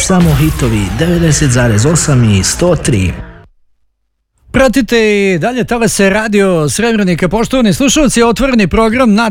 Samo hitovi 90,8 i 103. Pratite i dalje talase radio Srebrnika. Poštovani slušalci, otvoreni program na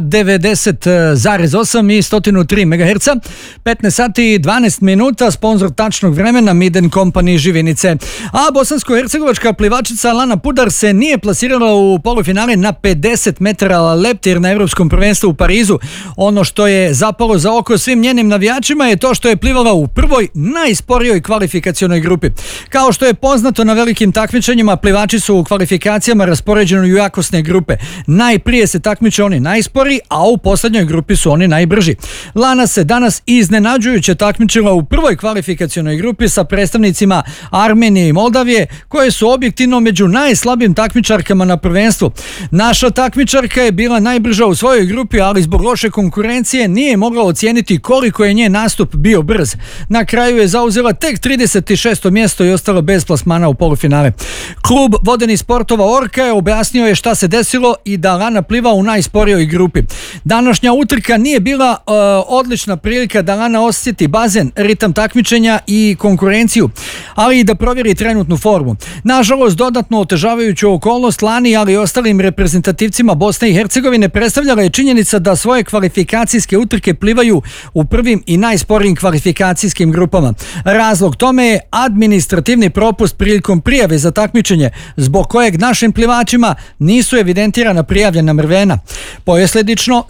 90,8 i 103 MHz. 15 sati i 12 minuta, sponsor tačnog vremena Miden Company Živinice. A bosansko-hercegovačka plivačica Lana Pudar se nije plasirala u polufinale na 50 metara leptir na Evropskom prvenstvu u Parizu. Ono što je zapalo za oko svim njenim navijačima je to što je plivala u prvoj najsporijoj kvalifikacionoj grupi. Kao što je poznato na velikim takmičenjima, plivači su u kvalifikacijama raspoređeni u jakosne grupe. Najprije se takmiče oni najsporiji, a u posljednjoj grupi su oni najbrži. Lana se danas iznenađujuće takmičila u prvoj kvalifikacionoj grupi sa predstavnicima Armenije i Moldavije, koje su objektivno među najslabijim takmičarkama na prvenstvu. Naša takmičarka je bila najbrža u svojoj grupi, ali zbog loše konkurencije nije mogla ocijeniti koliko je njen nastup bio brz. Na kraju je zauzela tek 36. mjesto i ostala bez plasmana u polufinale. Klub vodenih sportova Orka je objasnio je šta se desilo i da Lana pliva u najsporijoj grupi. Današnja utrka nije bila odlična prilika da Lana osjeti bazen, ritam takmičenja i konkurenciju, ali i da provjeri trenutnu formu. Nažalost, dodatno otežavajuću okolnost Lani, ali i ostalim reprezentativcima Bosne i Hercegovine predstavljala je činjenica da svoje kvalifikacijske utrke plivaju u prvim i najsporijim kvalifikacijskim grupama. Razlog tome je administrativni propust prilikom prijave za takmičenje, zbog kojeg našim plivačima nisu evidentirana prijavljena mrvena. Posljedično,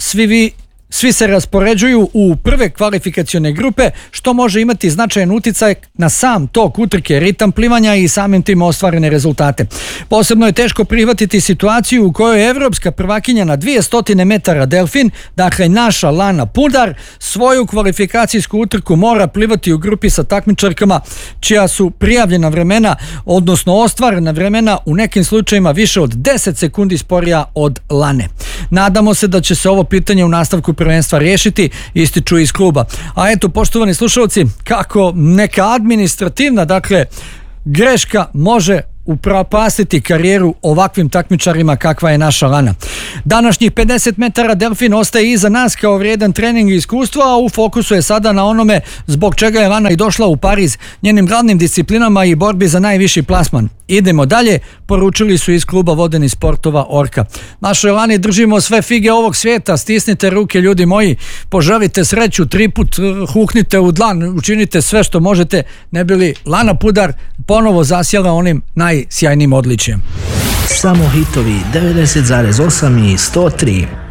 svi se raspoređuju u prve kvalifikacione grupe, što može imati značajan uticaj na sam tok utrke, ritam plivanja i samim tim ostvarene rezultate. Posebno je teško prihvatiti situaciju u kojoj je evropska prvakinja na 200 metara delfin, dakle naša Lana Pudar, svoju kvalifikacijsku utrku mora plivati u grupi sa takmičarkama čija su prijavljena vremena, odnosno ostvarena vremena u nekim slučajima više od 10 sekundi sporija od Lane. Nadamo se da će se ovo pitanje u nastavku prvenstva riješiti, ističu iz kluba. A eto, poštovani slušalci, kako neka administrativna, greška može upropastiti karijeru ovakvim takmičarima kakva je naša Lana. Današnjih 50 metara delfin ostaje iza nas kao vrijedan trening i iskustvo, a u fokusu je sada na onome zbog čega je Lana i došla u Pariz, njenim glavnim disciplinama i borbi za najviši plasman. Idemo dalje, poručili su iz kluba vodenih sportova Orka. Našoj Lani držimo sve fige ovog svijeta, stisnite ruke ljudi moji, poželite sreću, 3 put huknite u dlan, učinite sve što možete, ne bi li Lana Pudar ponovo zasjela onim najsjajnijim odličjem. Samo hitovi 90,8 i 103.